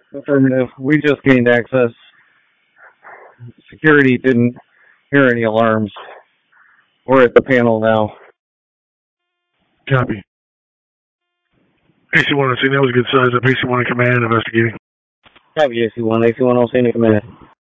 Affirmative. We just gained access. Security didn't hear any alarms. We're at the panel now. Copy. AC-1 on scene, that was a good size up. AC-1 in command, investigating. Copy, AC-1. AC-1 on scene in command.